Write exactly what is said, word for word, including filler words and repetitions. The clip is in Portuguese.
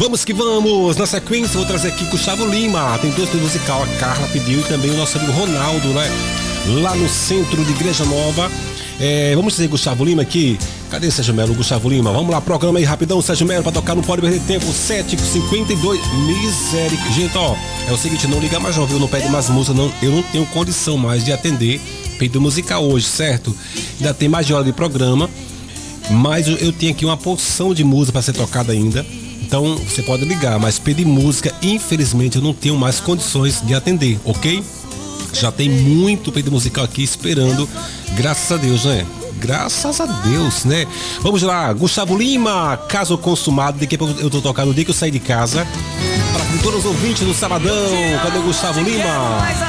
Vamos que vamos! Na sequência, vou trazer aqui Gustavo Lima. Tem dois pedidos musical, a Carla pediu e também o nosso amigo Ronaldo, né? Lá no centro de Igreja Nova. É, vamos dizer Gustavo Lima aqui. Cadê o Sérgio Melo? Gustavo Lima. Vamos lá, programa aí rapidão, Sérgio Melo, pra tocar, não pode perder tempo. sete e cinquenta e dois. Misericórdia. Gente, ó, é o seguinte, não liga mais não, viu? Não pede mais música, não. Eu não tenho condição mais de atender pedido musical hoje, certo? Ainda tem mais de hora de programa, mas eu tenho aqui uma porção de música pra ser tocada ainda. Então, você pode ligar, mas pedir música, infelizmente, eu não tenho mais condições de atender, ok? Já tem muito pedido musical aqui esperando, graças a Deus, né? Graças a Deus, né? Vamos lá, Gustavo Lima, Caso Consumado. Daqui a pouco eu tô tocando no dia que eu saí de casa. Para todos os ouvintes do Sabadão, cadê o Gustavo Lima?